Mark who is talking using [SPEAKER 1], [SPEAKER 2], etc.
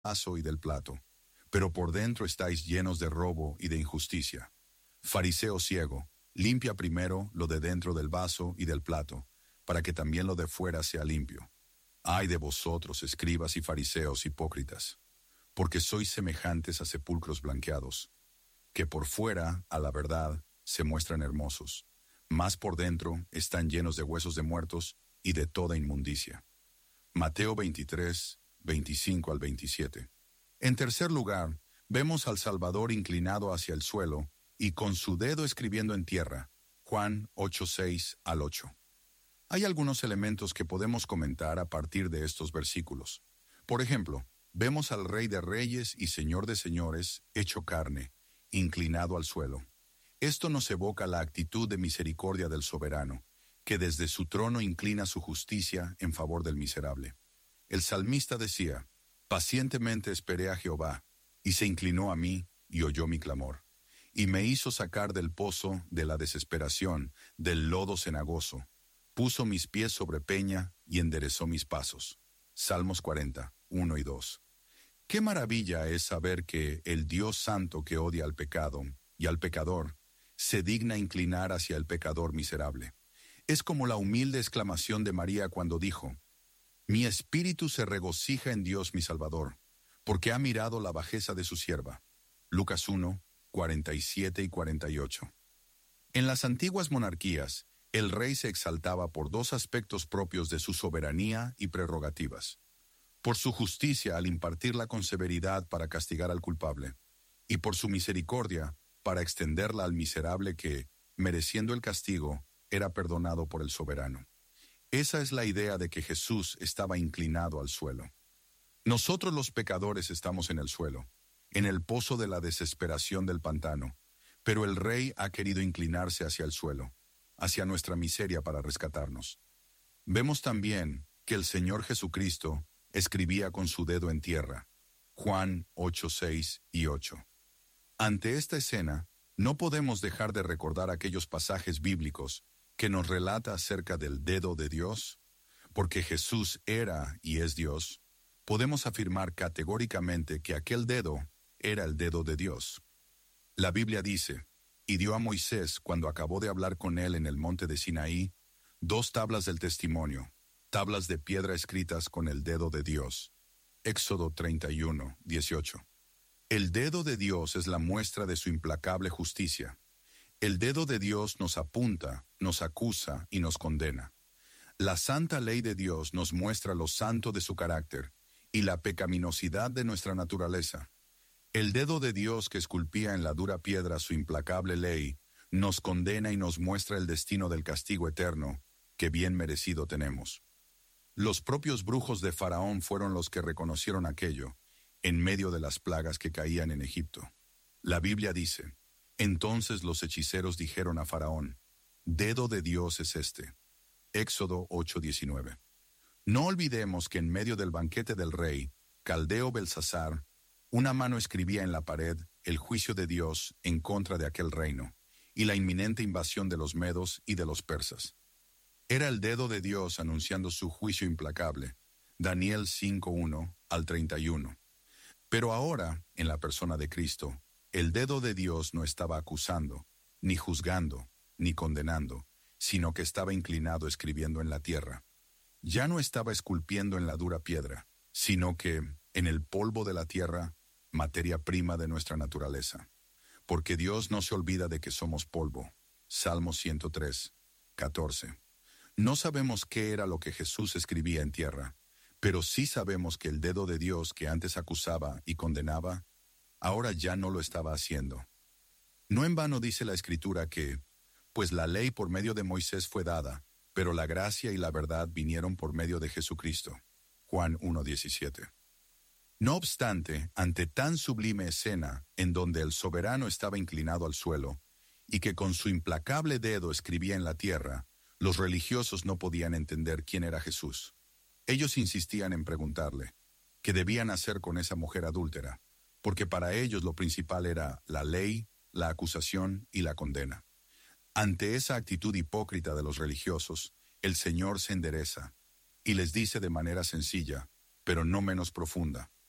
[SPEAKER 1] vaso y del plato, pero por dentro estáis llenos de robo y de injusticia. Fariseo ciego, limpia primero lo de dentro del vaso y del plato, para que también lo de fuera sea limpio. Ay de vosotros, escribas y fariseos hipócritas, porque sois semejantes a sepulcros blanqueados, que por fuera, a la verdad, se muestran hermosos, mas por dentro están llenos de huesos de muertos y de toda inmundicia. Mateo 23, 25 al 27. En tercer lugar, vemos al Salvador inclinado hacia el suelo y con su dedo escribiendo en tierra. Juan 8, 6 al 8. Hay algunos elementos que podemos comentar a partir de estos versículos. Por ejemplo, vemos al Rey de Reyes y Señor de Señores, hecho carne, inclinado al suelo. Esto nos evoca la actitud de misericordia del soberano, que desde su trono inclina su justicia en favor del miserable. El salmista decía: pacientemente esperé a Jehová, y se inclinó a mí y oyó mi clamor, y me hizo sacar del pozo de la desesperación, del lodo cenagoso. Puso mis pies sobre peña y enderezó mis pasos. Salmos 40, 1 y 2. Qué maravilla es saber que el Dios santo que odia al pecado y al pecador se digna inclinar hacia el pecador miserable. Es como la humilde exclamación de María cuando dijo: mi espíritu se regocija en Dios mi Salvador, porque ha mirado la bajeza de su sierva. Lucas 1, 47 y 48. En las antiguas monarquías, el rey se exaltaba por dos aspectos propios de su soberanía y prerrogativas: por su justicia al impartirla con severidad para castigar al culpable, y por su misericordia para extenderla al miserable que, mereciendo el castigo, era perdonado por el soberano. Esa es la idea de que Jesús estaba inclinado al suelo. Nosotros los pecadores estamos en el suelo, en el pozo de la desesperación del pantano, pero el Rey ha querido inclinarse hacia el suelo, hacia nuestra miseria para rescatarnos. Vemos también que el Señor Jesucristo escribía con su dedo en tierra. Juan 8, 6 y 8. Ante esta escena, no podemos dejar de recordar aquellos pasajes bíblicos que nos relata acerca del dedo de Dios. Porque Jesús era y es Dios, podemos afirmar categóricamente que aquel dedo era el dedo de Dios. La Biblia dice: y dio a Moisés, cuando acabó de hablar con él en el monte de Sinaí, 2 tablas del testimonio, tablas de piedra escritas con el dedo de Dios. Éxodo 31, 18. El dedo de Dios es la muestra de su implacable justicia. El dedo de Dios nos apunta, nos acusa y nos condena. La santa ley de Dios nos muestra lo santo de su carácter y la pecaminosidad de nuestra naturaleza. El dedo de Dios que esculpía en la dura piedra su implacable ley nos condena y nos muestra el destino del castigo eterno que bien merecido tenemos. Los propios brujos de Faraón fueron los que reconocieron aquello en medio de las plagas que caían en Egipto. La Biblia dice: entonces los hechiceros dijeron a Faraón: dedo de Dios es este. Éxodo 8:19. No olvidemos que en medio del banquete del rey, Caldeo Belsasar, una mano escribía en la pared el juicio de Dios en contra de aquel reino, y la inminente invasión de los medos y de los persas. Era el dedo de Dios anunciando su juicio implacable. Daniel 5:1 al 31. Pero ahora, en la persona de Cristo, el dedo de Dios no estaba acusando, ni juzgando, ni condenando, sino que estaba inclinado escribiendo en la tierra. Ya no estaba esculpiendo en la dura piedra, sino que, en el polvo de la tierra, materia prima de nuestra naturaleza. Porque Dios no se olvida de que somos polvo. Salmo 103, 14. No sabemos qué era lo que Jesús escribía en tierra, pero sí sabemos que el dedo de Dios que antes acusaba y condenaba, ahora ya no lo estaba haciendo. No en vano dice la Escritura que, pues la ley por medio de Moisés fue dada, pero la gracia y la verdad vinieron por medio de Jesucristo. Juan 1:17. No obstante, ante tan sublime escena, en donde el soberano estaba inclinado al suelo, y que con su implacable dedo escribía en la tierra, los religiosos no podían entender quién era Jesús. Ellos insistían en preguntarle, ¿qué debían hacer con esa mujer adúltera? Porque para ellos lo principal era la ley, la acusación y la condena. Ante esa actitud hipócrita de los religiosos, el Señor se endereza y les dice de manera sencilla, pero no menos profunda: